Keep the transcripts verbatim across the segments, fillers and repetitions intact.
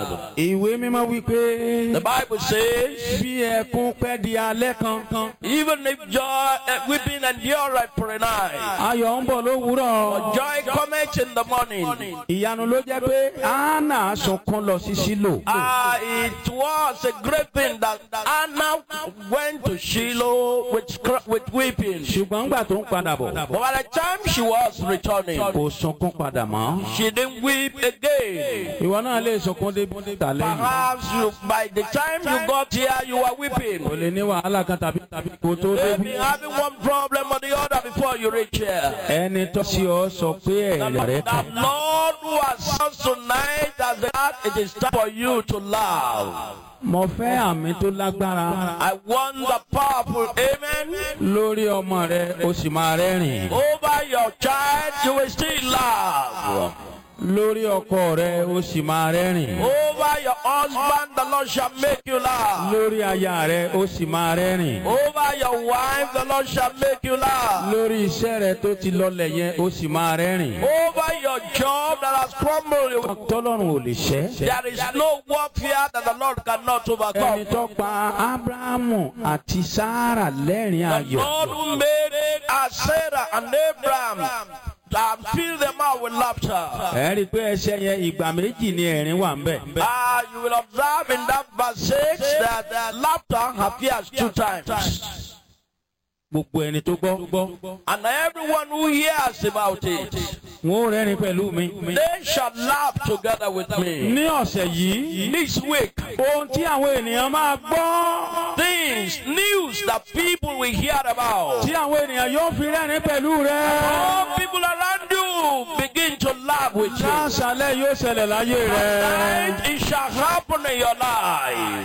sad. Ìwé mímọ́ wípé The Bible says, bí ẹkún pẹ́ di alẹ́ kan, even if joy, uh, weeping endureth for a night, ayọ̀ ń bọ̀ lówùúrọ̀. joy cometh in the morning. Ìyanu ló jẹ́ pé Hánà sunkún lọ sí Ṣílò. Ah, it was a great thing that Anna went to Shiloh with, scr- with weeping. Ṣùgbọ́n ńgbà tó ń padà bọ̀, But by the time she was returning, kò sunkún padà mọ́. she didn't weep again. Ìwọ náà lè sunkún dé tà lẹ́yìn. Perhaps you, by the time you got here, you were weeping. Kò lè ní wàhálà kan tàbí tàbí kò tó Maybe débí. having one problem or the other before you reach here. Ẹni tó sí ọ sọ pé ẹ̀rẹ̀ rẹ̀ The kàn. Lord who has us tonight has that it is time for you to laugh. Mo fẹ́ àmì tó lágbára I want the powerful amen. lórí ọmọ rẹ, o sì máa rẹ́rìn. Over your child, you will still laugh. Lórí ọkọ rẹ, o sì máa rẹ́rìn. Over your husband, the Lord shall make you laugh. Lórí aya rẹ, o sì máa rẹ́rìn. Over your wife, the Lord shall make you laugh. Lórí iṣẹ́ rẹ tó ti lọlẹ̀ yẹn, o sì máa rẹ́rìn. Over your job that has crumbled, Tọ́lọ́run ò lè ṣẹ́. there is no warfare that the Lord cannot Ẹni overcome. tó pa Ábúráhámù àti Sárà lẹ́rìn The ayọ̀. Lord who made it as Sarah and Abraham and filled them out with laughter. Ẹ rí i pé ẹsẹ̀ yẹn ìgbà méjì ni ẹ̀rín wà ń bẹ̀. Ah, you will observe in that verse six that uh, laughter appears two times. Gbogbo ẹni tó gbọ́, And everyone who hears about it, wọn ò rẹ́rìn pẹ̀lú mi. they shall laugh together with me. Ní ọ̀sẹ̀ yìí, This week, ohun tí àwọn ènìyàn máa gbọ́, things, news that people will hear about. tí àwọn ènìyàn yóò fi rẹ́rìn pẹ̀lú rẹ. All people around you begin to laugh with you. Láṣálẹ̀ yóò ṣẹlẹ̀ láyé rẹ. And it shall happen in your life.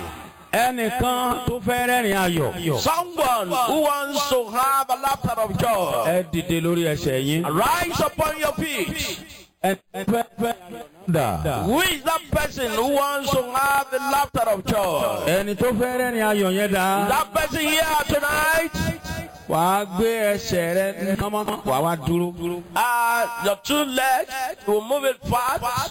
Ẹnìkan tó fẹ́ rẹ́rìn ayọ̀. Someone who wants to have a laughter of joy, Ẹ dìde lórí ẹsẹ̀ yín. rise upon your feet. Ẹ fẹ́ fẹ́ dà. Who is that person who wants to have the laughter of joy? Ẹni tó fẹ́ rẹ́rìn ayọ̀ yẹn dà. That person here tonight, Wàá gbé ẹsẹ̀ rẹ kánmọ́, wàá wá dúró. uh, your two legs, you will move it fast,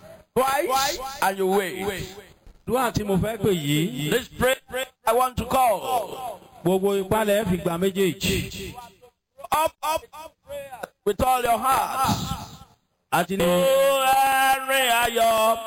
twice, and you wait. Dúwà tí mo fẹ́ pè yìí, This prayer I want to call. gbogbo ìpalẹ̀ fi gbà méjèèjì. Up, up, up, prayer with all your heart. Àti ní. Oh, ẹ̀rín ayọ̀.